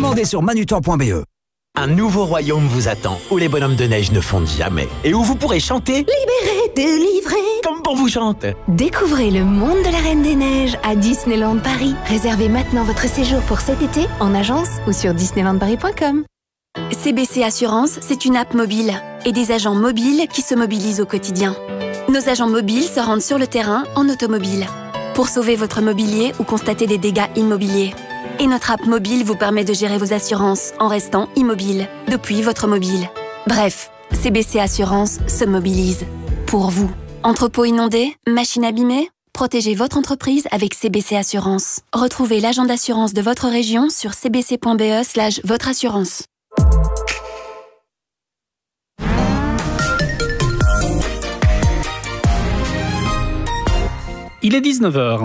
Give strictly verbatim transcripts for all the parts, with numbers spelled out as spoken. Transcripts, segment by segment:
Commandez sur manutan point b e. Un nouveau royaume vous attend, où les bonhommes de neige ne fondent jamais, et où vous pourrez chanter « Libéré, délivré » comme pour vous chante. Découvrez le monde de la Reine des Neiges à Disneyland Paris. Réservez maintenant votre séjour pour cet été en agence ou sur disneyland paris point com. C B C Assurance, c'est une app mobile et des agents mobiles qui se mobilisent au quotidien. Nos agents mobiles se rendent sur le terrain en automobile pour sauver votre mobilier ou constater des dégâts immobiliers. Et notre app mobile vous permet de gérer vos assurances en restant immobile depuis votre mobile. Bref, C B C Assurance se mobilise pour vous. Entrepôt inondé, machine abîmée, protégez votre entreprise avec C B C Assurance. Retrouvez l'agent d'assurance de votre région sur c b c point b e slash votre assurance. Il est dix-neuf heures.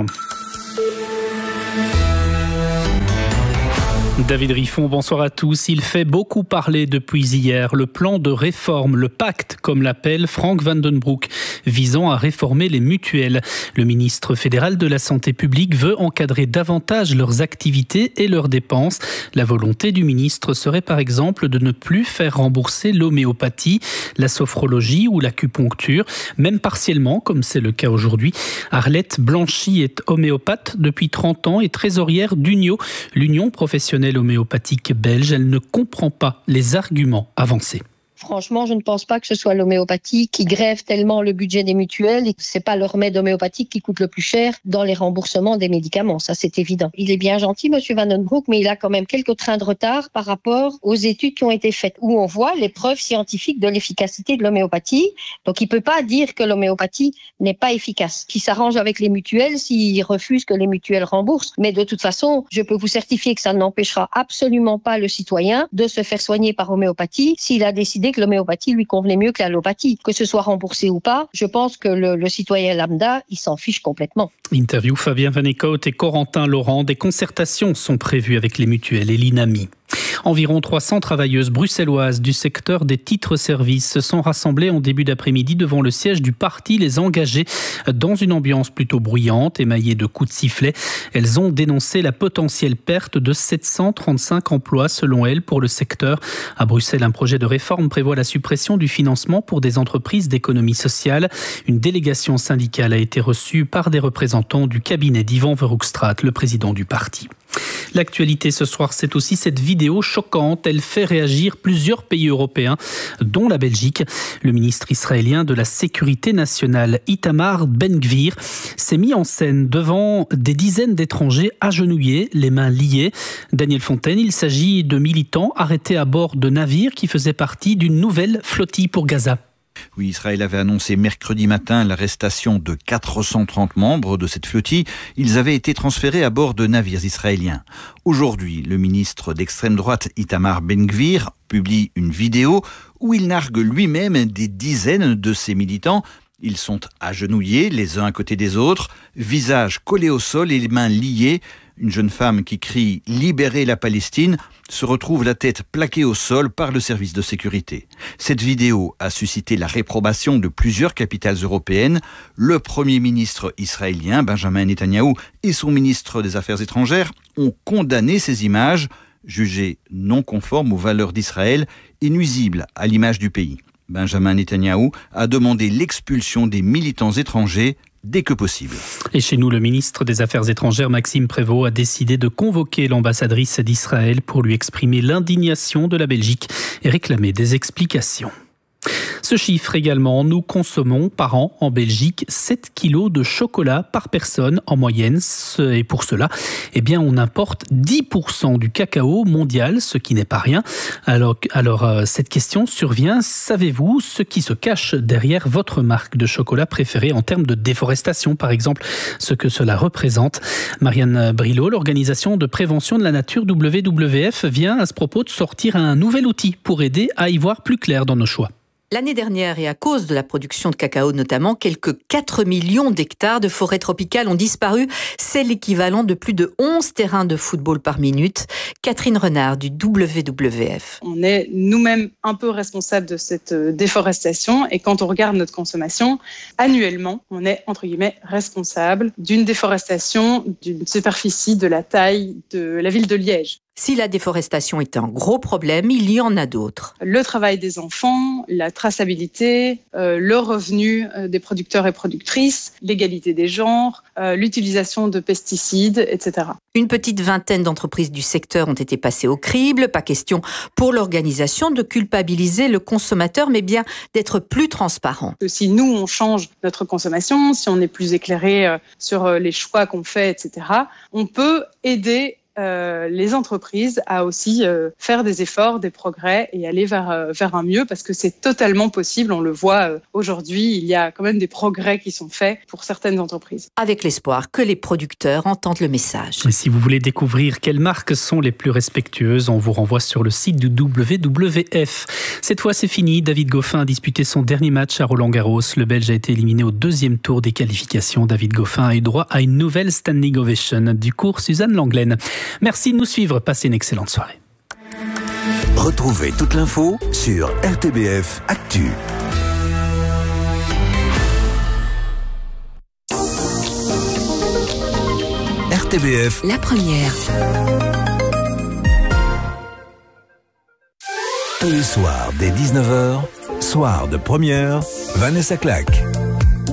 David Riffon, bonsoir à tous. Il fait beaucoup parler depuis hier. Le plan de réforme, le pacte, comme l'appelle Frank Vandenbroek, visant à réformer les mutuelles. Le ministre fédéral de la Santé publique veut encadrer davantage leurs activités et leurs dépenses. La volonté du ministre serait par exemple de ne plus faire rembourser l'homéopathie, la sophrologie ou l'acupuncture, même partiellement, comme c'est le cas aujourd'hui. Arlette Blanchy est homéopathe depuis trente ans et trésorière d'Unio, l'Union professionnelle homéopathique belge. Elle ne comprend pas les arguments avancés. Franchement, je ne pense pas que ce soit l'homéopathie qui grève tellement le budget des mutuelles et que c'est pas le remède homéopathique qui coûte le plus cher dans les remboursements des médicaments. Ça, c'est évident. Il est bien gentil, monsieur Vandenbroek, mais il a quand même quelques trains de retard par rapport aux études qui ont été faites où on voit les preuves scientifiques de l'efficacité de l'homéopathie. Donc, il peut pas dire que l'homéopathie n'est pas efficace. Qui s'arrange avec les mutuelles s'il refuse que les mutuelles remboursent. Mais de toute façon, je peux vous certifier que ça n'empêchera absolument pas le citoyen de se faire soigner par homéopathie s'il a décidé que l'homéopathie lui convenait mieux que l'allopathie. Que ce soit remboursé ou pas, je pense que le, le citoyen lambda, il s'en fiche complètement. Interview Fabien Van Eekhout et Corentin Laurent. Des concertations sont prévues avec les mutuelles et l'INAMI. Environ trois cents travailleuses bruxelloises du secteur des titres-services se sont rassemblées en début d'après-midi devant le siège du parti Les Engagés dans une ambiance plutôt bruyante, émaillée de coups de sifflet. Elles ont dénoncé la potentielle perte de sept cent trente-cinq emplois selon elles pour le secteur. À Bruxelles, un projet de réforme prévoit la suppression du financement pour des entreprises d'économie sociale. Une délégation syndicale a été reçue par des représentants du cabinet d'Ivan Verhoekstraat, le président du parti. L'actualité ce soir, c'est aussi cette vidéo choquante. Elle fait réagir plusieurs pays européens, dont la Belgique. Le ministre israélien de la Sécurité nationale, Itamar Ben-Gvir, s'est mis en scène devant des dizaines d'étrangers agenouillés, les mains liées. Daniel Fontaine, il s'agit de militants arrêtés à bord de navires qui faisaient partie d'une nouvelle flottille pour Gaza. Oui, Israël avait annoncé mercredi matin l'arrestation de quatre cent trente membres de cette flottille. Ils avaient été transférés à bord de navires israéliens. Aujourd'hui, le ministre d'extrême droite Itamar Ben-Gvir publie une vidéo où il nargue lui-même des dizaines de ses militants. Ils sont agenouillés les uns à côté des autres, visage collé au sol et les mains liées. Une jeune femme qui crie « Libérez la Palestine » se retrouve la tête plaquée au sol par le service de sécurité. Cette vidéo a suscité la réprobation de plusieurs capitales européennes. Le Premier ministre israélien, Benjamin Netanyahou, et son ministre des Affaires étrangères ont condamné ces images, jugées non conformes aux valeurs d'Israël et nuisibles à l'image du pays. Benjamin Netanyahou a demandé l'expulsion des militants étrangers dès que possible. Et chez nous, le ministre des Affaires étrangères, Maxime Prévost, a décidé de convoquer l'ambassadrice d'Israël pour lui exprimer l'indignation de la Belgique et réclamer des explications. Ce chiffre également, nous consommons par an en Belgique sept kilos de chocolat par personne en moyenne. Et pour cela, eh bien, on importe dix pour cent du cacao mondial, ce qui n'est pas rien. Alors, alors cette question survient, savez-vous ce qui se cache derrière votre marque de chocolat préférée en termes de déforestation, par exemple, ce que cela représente? Marianne Brilot, l'organisation de prévention de la nature W W F, vient à ce propos de sortir un nouvel outil pour aider à y voir plus clair dans nos choix. L'année dernière, et à cause de la production de cacao notamment, quelques quatre millions d'hectares de forêts tropicales ont disparu. C'est l'équivalent de plus de onze terrains de football par minute. Catherine Renard du W W F. On est nous-mêmes un peu responsables de cette déforestation et quand on regarde notre consommation, annuellement, on est entre guillemets responsable d'une déforestation d'une superficie de la taille de la ville de Liège. Si la déforestation est un gros problème, il y en a d'autres. Le travail des enfants, la traçabilité, euh, le revenu euh, des producteurs et productrices, l'égalité des genres, euh, l'utilisation de pesticides, et cetera. Une petite vingtaine d'entreprises du secteur ont été passées au crible. Pas question pour l'organisation de culpabiliser le consommateur, mais bien d'être plus transparent. Si nous, on change notre consommation, si on est plus éclairé euh, sur euh, les choix qu'on fait, et cetera, on peut aider Euh, les entreprises à aussi euh, faire des efforts, des progrès et aller vers, euh, vers un mieux parce que c'est totalement possible. On le voit euh, aujourd'hui, il y a quand même des progrès qui sont faits pour certaines entreprises. Avec l'espoir que les producteurs entendent le message. Et si vous voulez découvrir quelles marques sont les plus respectueuses, on vous renvoie sur le site du W W F. Cette fois, c'est fini. David Goffin a disputé son dernier match à Roland-Garros. Le Belge a été éliminé au deuxième tour des qualifications. David Goffin a eu droit à une nouvelle standing ovation du cours Suzanne Langlaine. Merci de nous suivre. Passez une excellente soirée. Retrouvez toute l'info sur R T B F Actu. R T B F, la première. Tous les soirs dès dix-neuf heures, soir de première, Vanessa Claque.